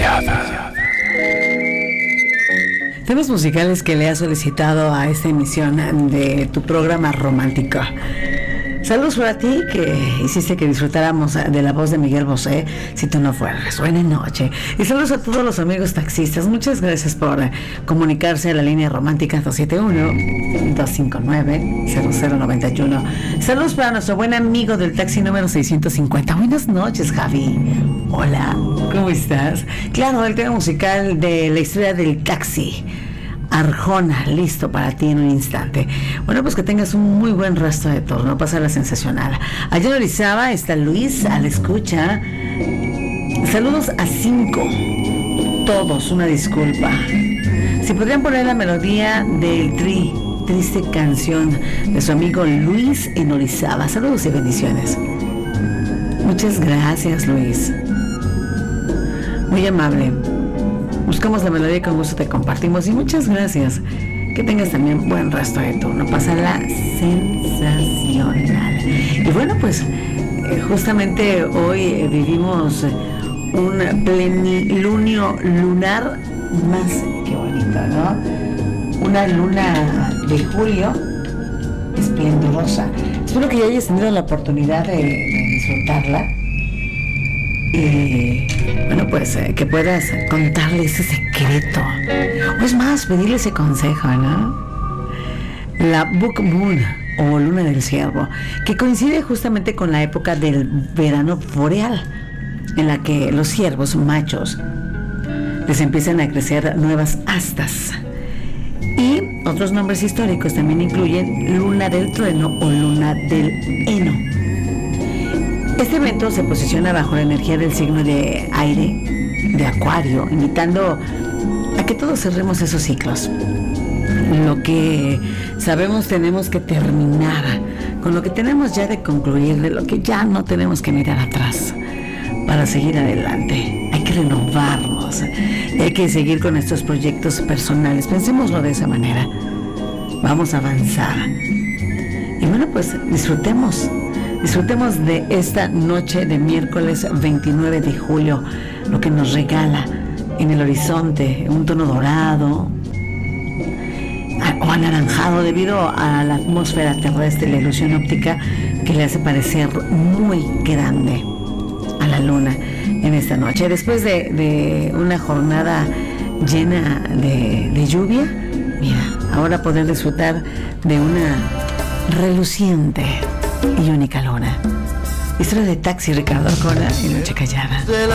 callada. Temas musicales que le has solicitado a esta emisión de tu programa romántico. Saludos para ti que hiciste que disfrutáramos de la voz de Miguel Bosé, Si tú no fueras. Buena noche. Y saludos a todos los amigos taxistas. Muchas gracias por comunicarse a la línea romántica 271-259-0091. Saludos para nuestro buen amigo del taxi número 650. Buenas noches, Javi. Hola, ¿cómo estás? Claro, el tema musical de la historia del taxi. Arjona, listo para ti en un instante. Bueno, pues que tengas un muy buen resto de turno, pásala sensacional. Allá en Orizaba está Luis a la escucha. Saludos a 5. Todos, una disculpa. Si podrían poner la melodía del triste canción de su amigo Luis en Orizaba. Saludos y bendiciones. Muchas gracias, Luis. Muy amable. Buscamos la melodía y con gusto te compartimos. Y muchas gracias. Que tengas también buen resto de turno. Pásala sensacional. Y bueno, pues justamente hoy vivimos un plenilunio lunar más que bonito, ¿no? Una luna de julio esplendorosa. Espero que ya hayas tenido la oportunidad de disfrutarla. Y bueno, pues que puedas contarle ese secreto, o es más, pedirle ese consejo, ¿no? La Book Moon o Luna del Ciervo, que coincide justamente con la época del verano boreal, en la que los ciervos machos les empiezan a crecer nuevas astas. Y otros nombres históricos también incluyen Luna del Trueno o Luna del Heno. Este evento se posiciona bajo la energía del signo de aire, de Acuario, invitando a que todos cerremos esos ciclos. Lo que sabemos tenemos que terminar, con lo que tenemos ya de concluir, de lo que ya no tenemos que mirar atrás, para seguir adelante. Hay que renovarnos, hay que seguir con estos proyectos personales. Pensémoslo de esa manera. Vamos a avanzar. Y bueno, pues disfrutemos de esta noche de miércoles 29 de julio, lo que nos regala en el horizonte un tono dorado o anaranjado debido a la atmósfera terrestre y la ilusión óptica que le hace parecer muy grande a la luna en esta noche. Después de una jornada llena de lluvia, mira, ahora poder disfrutar de una reluciente y única luna. Historia de taxi, Ricardo Arjona, en Noche Callada.